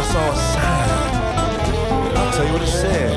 saw a sign. I'll tell you what it said.